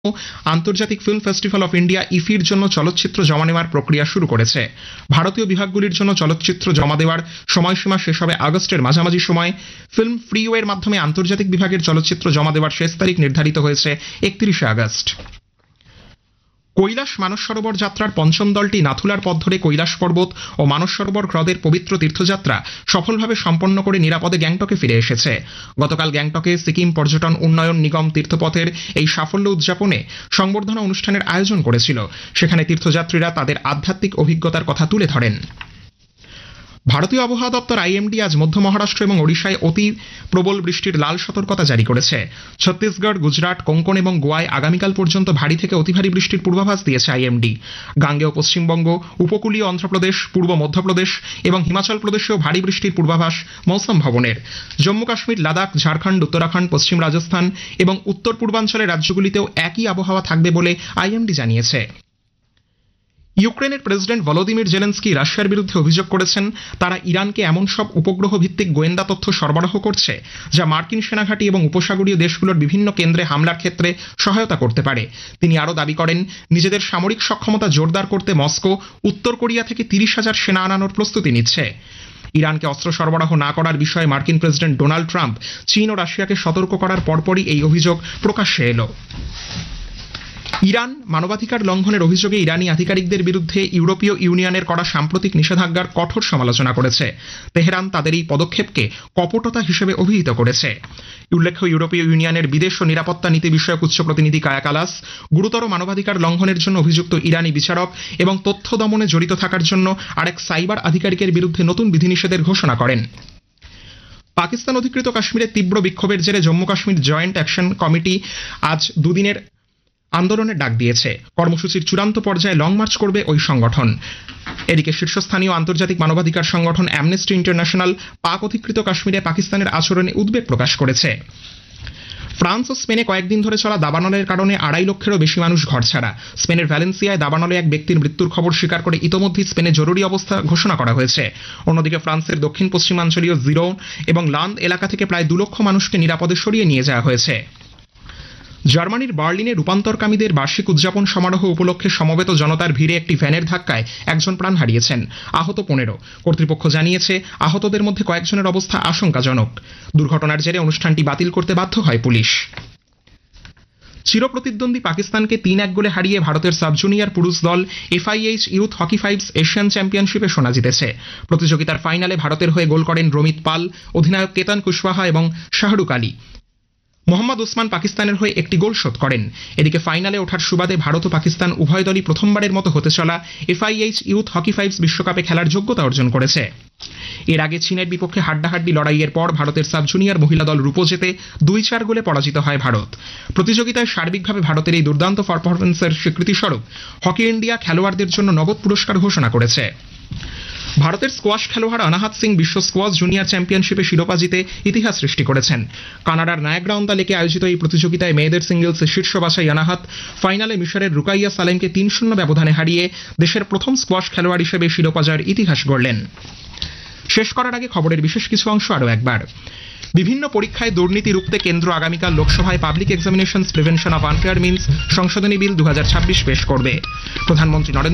আন্তর্জাতিক film festival of India ইফির জন্য চলচ্চিত্র জমা নেওয়ার প্রক্রিয়া শুরু করেছে। ভারতীয় বিভাগগুলির জন্য চলচ্চিত্র জমা দেওয়ার সময়সীমা শেষ হবে আগস্টের মাঝামাঝি সময়। ফিল্ম ফ্রিওয়ের মাধ্যমে আন্তর্জাতিক বিভাগের চলচ্চিত্র জমা দেওয়ার শেষ তারিখ নির্ধারিত হয়েছে 31শে আগস্ট। কৈলাস মানস সরোবর যাত্রার পঞ্চম দলটি নাথুলার পথ ধরে কৈলাস পর্বত ও মানস সরোবর হ্রদের পবিত্র তীর্থযাত্রা সফলভাবে সম্পন্ন করে নিরাপদে গ্যাংটকে ফিরে এসেছে। গতকাল গ্যাংটকে সিকিম পর্যটন উন্নয়ন নিগম তীর্থপথের এই সাফল্য উদযাপনে সংবর্ধনা অনুষ্ঠানের আয়োজন করেছিল। সেখানে তীর্থযাত্রীরা তাদের আধ্যাত্মিক অভিজ্ঞতার কথা তুলে ধরেন। ভারতীয় আবহাওয়া দপ্তর আইএমডি আজ মধ্য মহারাষ্ট্র এবং ওড়িশায় অতি প্রবল বৃষ্টির লাল সতর্কতা জারি করেছে। ছত্তিশগড়, গুজরাট, কোঙ্কণ এবং গোয়ায় আগামীকাল পর্যন্ত ভারী থেকে অতি ভারী বৃষ্টির পূর্বাভাস দিয়েছে আইএমডি। গাঙ্গেয় পশ্চিমবঙ্গ, উপকূলীয় অন্ধ্রপ্রদেশ, পূর্ব মধ্যপ্রদেশ এবং হিমাচল প্রদেশেও ভারী বৃষ্টির পূর্বাভাস মৌসুম ভবনের। জম্মু কাশ্মীর, লাদাখ, ঝাড়খণ্ড, উত্তরাখণ্ড, পশ্চিম রাজস্থান এবং উত্তর পূর্বাঞ্চলের রাজ্যগুলিতেও একই আবহাওয়া থাকবে বলে আইএমডি জানিয়েছে। ইউক্রেনের প্রেসিডেন্ট ভলোদিমির জেলেনস্কি রাশিয়ার বিরুদ্ধে অভিযোগ করেছেন তারা ইরানকে এমন সব উপগ্রহ ভিত্তিক গোয়েন্দা তথ্য সরবরাহ করছে যা মার্কিন সেনাঘাঁটি এবং উপসাগরীয় দেশগুলোর বিভিন্ন কেন্দ্রে হামলার ক্ষেত্রে সহায়তা করতে পারে। তিনি আরও দাবি করেন, নিজেদের সামরিক সক্ষমতা জোরদার করতে মস্কো উত্তর কোরিয়া থেকে 30,000 সেনা আনানোর প্রস্তুতি নিচ্ছে। ইরানকে অস্ত্র সরবরাহ না করার বিষয়ে মার্কিন প্রেসিডেন্ট ডোনাল্ড ট্রাম্প চীন ও রাশিয়াকে সতর্ক করার পরপরই এই অভিযোগ প্রকাশ্যে এলো। ইরান মানবাধিকার লঙ্ঘনের অভিযোগে ইরানি আধিকারিকদের বিরুদ্ধে ইউরোপীয় ইউনিয়নের করা সাম্প্রতিক নিষেধাজ্ঞার কঠোর সমালোচনা করেছে। তেহরান তাদের এই পদক্ষেপকে কপটতা হিসেবে অভিহিত করেছে। উল্লেখ্য, ইউরোপীয় ইউনিয়নের বিদেশ ও নিরাপত্তা নীতি বিষয়ক উচ্চ প্রতিনিধি কায়া কালাস গুরুতর মানবাধিকার লঙ্ঘনের জন্য অভিযুক্ত ইরানি বিচারক এবং তথ্য দমনে জড়িত থাকার জন্য আরেক সাইবার আধিকারিকের বিরুদ্ধে নতুন বিধিনিষেধের ঘোষণা করেন। পাকিস্তান অধিকৃত কাশ্মীরে তীব্র বিক্ষোভের জেরে Jammu Kashmir joint action committee আজ দুদিনের আন্দোলনের ডাক দিয়েছে। কর্মসূচির চূড়ান্ত পর্যায়ে লং মার্চ করবে ওই সংগঠন। এদিকে শীর্ষস্থানীয় আন্তর্জাতিক মানবাধিকার সংগঠন অ্যামনেস্টি ইন্টারন্যাশনাল পাক অধিকৃত কাশ্মীরে পাকিস্তানের আচরণে উদ্বেগ প্রকাশ করেছে। ফ্রান্স ও স্পেনে কয়েকদিন ধরে চলা দাবানলের কারণে 2.5 লক্ষেরও বেশি মানুষ ঘরছাড়া। স্পেনের ভ্যালেন্সিয়ায় দাবানলে এক ব্যক্তির মৃত্যুর খবর স্বীকার করে ইতোমধ্যেই স্পেনে জরুরি অবস্থা ঘোষণা করা হয়েছে। অন্যদিকে ফ্রান্সের দক্ষিণ পশ্চিমাঞ্চলীয় জিরোন এবং লান্দ এলাকা থেকে প্রায় 2 লক্ষ মানুষকে নিরাপদে সরিয়ে নিয়ে যাওয়া হয়েছে। জার্মানির বার্লিনে রূপান্তরকামীদের বার্ষিক উদযাপন সমারোহ উপলক্ষে সমবেত জনতার ভিড়ে একটি ভ্যানের ধাক্কায় একজন প্রাণ হারিয়েছেন, আহত 15। কর্তৃপক্ষ জানিয়েছে আহতদের মধ্যে কয়েকজনের অবস্থা আশঙ্কাজনক। দুর্ঘটনার জেরে অনুষ্ঠানটি বাতিল করতে বাধ্য হয় পুলিশ। চিরপ্রতিদ্বন্দ্বী পাকিস্তানকে 3-1 গোলে হারিয়ে ভারতের সাব জুনিয়র পুরুষ দল FIH youth hockey fives Asian চ্যাম্পিয়নশিপে সোনা জিতেছে। প্রতিযোগিতার ফাইনালে ভারতের হয়ে গোল করেন রমিত পাল, অধিনায়ক কেতন কুশওয়াহা এবং শাহরুখ আলী। মোহাম্মদ ওসমান পাকিস্তানের হয়ে একটি গোল শোধ করেন। এদিকে ফাইনালে ওঠার সুবাদে ভারত ও পাকিস্তান উভয় দলই প্রথমবারের মতো হতে চলা FIH ইউথ হকি ফাইভস বিশ্বকাপে খেলার যোগ্যতা অর্জন করেছে। এর আগে চীনের বিপক্ষে হাড্ডাহাড্ডি লড়াইয়ের পর ভারতের সাব জুনিয়র মহিলা দল রূপো জেতে 2-4 গোলে পরাজিত হয় ভারত। প্রতিযোগিতায় সার্বিকভাবে ভারতের এই দুর্দান্ত পারফরম্যান্সের স্বীকৃতিস্বরূপ হকি ইন্ডিয়া খেলোয়াড়দের জন্য নগদ পুরস্কার ঘোষণা করেছে। ভারতের স্কোয়াশ খেলোয়াড় অনাহাত সিং বিশ্ব স্কোয়াশ জুনিয়র চ্যাম্পিয়নশিপে শিরোপা জিতে ইতিহাস সৃষ্টি করেছেন। কানাডার নায়াগ্রা অন দ্য লেকে আয়োজিত এই প্রতিযোগিতায় মেয়েদের সিঙ্গলসে শীর্ষ বাছাই অনাহাত ফাইনালে মিশরের রুকাইয়া সালেমকে 3-0 ব্যবধানে হারিয়ে দেশের প্রথম স্কোয়াশ খেলোয়াড় হিসেবে শিরোপা জয়ের ইতিহাস গড়লেন। শেষ করার আগে খবরের বিশেষ কিছু অংশ আরও একবার। বিভিন্ন পরীক্ষায় দুর্নীতি রুখতে কেন্দ্র আগামীকাল লোকসভায় public examinations prevention of unfair means সংশোধনী বিল 2026 পেশ করবে। প্রধানমন্ত্রী নরেন্দ্র